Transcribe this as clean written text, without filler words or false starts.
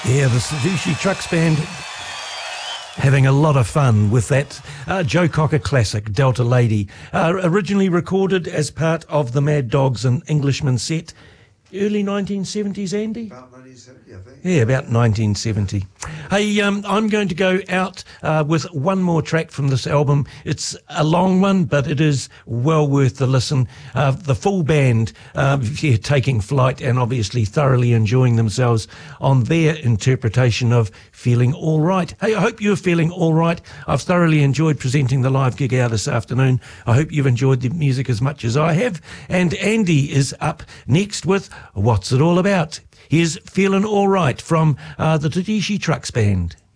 Yeah, the Sadushi Trucks Band having a lot of fun with that Joe Cocker classic, Delta Lady, originally recorded as part of the Mad Dogs and Englishman set. Early 1970s, Andy? About 1970, I think. Yeah, about 1970. Hey, I'm going to go out with one more track from this album. It's a long one, but it is well worth the listen. The full band taking flight and obviously thoroughly enjoying themselves on their interpretation of Feeling All Right. Hey, I hope you're feeling all right. I've thoroughly enjoyed presenting the live gig out this afternoon. I hope you've enjoyed the music as much as I have. And Andy is up next with What's It All About? Here's Feeling All Right from the Tedeschi Trucks Band.